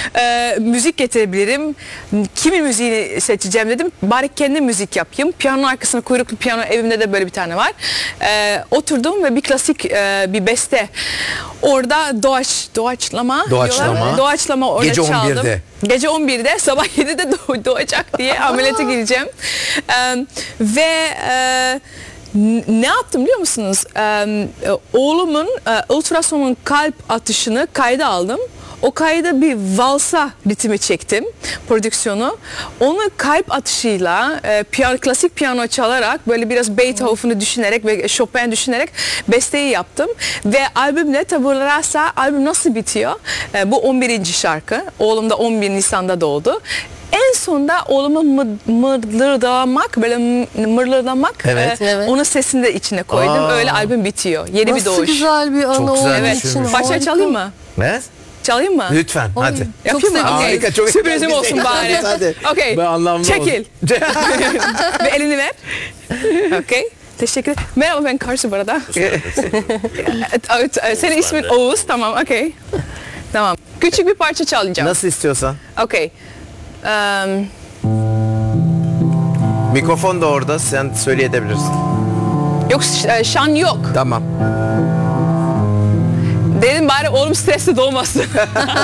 müzik getirebilirim. Kimin müziğini seçeceğim dedim. Bari kendi müzik yapayım. Piyanonun arkasında kuyruklu piyano, evimde de böyle bir tane var. Oturdum ve bir klasik bir beste. Orada doğaçlama orada Gece çaldım. 11'de. Gece 11'de sabah 7'de doğacak diye ameliyata gireceğim. Ve ne yaptım biliyor musunuz? Oğlumun ultrasonun kalp atışını kayda aldım. O kayda bir valsa ritmi çektim, prodüksiyonu. Onu kalp atışıyla klasik piyano çalarak böyle biraz Beethoven'ı düşünerek ve Chopin düşünerek besteyi yaptım. Ve albümde Tabula Rasa, albüm nasıl bitiyor? Bu 11. şarkı. Oğlum da 11 Nisan'da doğdu. En sonunda oğlumu mırıldamak, Evet. onun sesini de içine koydum. Öyle albüm bitiyor. Yeni bir Nasıl doğuş. güzel bir anı Çok güzel olduğu Evet. için. düşünmüş. Parça harika. çalayım mı? Ne? Çalayım mı? Lütfen Oy, hadi. çok Yapayım mı? sevdim. Okey. Harika, çok Sürprizim güzel. olsun bari. Hadi. Okey. Ben anlamlı Çekil. Ve elini ver. Okey. Teşekkür ederim. Merhaba, ben Karsu bu arada. Senin ismin Oğuz. Tamam, okey. Tamam. Küçük bir parça çalacağım. Nasıl istiyorsan. Okey. Mikrofon da orada, sen söyleyebilirsin. Yok, şan yok. Tamam. Dedim bari oğlum stresli doğmasın.